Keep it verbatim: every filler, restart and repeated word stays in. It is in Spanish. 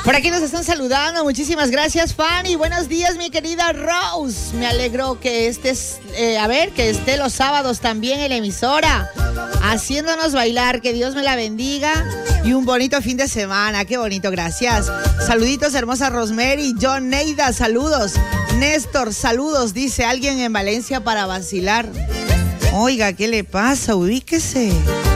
Por aquí nos están saludando, muchísimas gracias, Fanny. Buenos días, mi querida Rose. Me alegro que estés, eh, a ver, que esté los sábados también en la emisora, haciéndonos bailar. Que Dios me la bendiga y un bonito fin de semana. Qué bonito, gracias. Saluditos, hermosa Rosemary. John Neida, saludos. Néstor, saludos, dice alguien en Valencia para vacilar. Oiga, ¿qué le pasa? Ubíquese.